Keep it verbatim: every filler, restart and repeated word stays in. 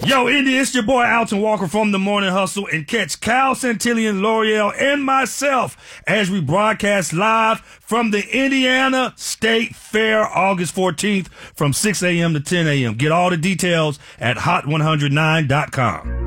Yo, Indy, it's your boy Alton Walker from The Morning Hustle, and catch Cal Santillan, L'Oreal, and myself as we broadcast live from the Indiana State Fair August fourteenth from six a.m. to ten a.m. Get all the details at hot one oh nine dot com.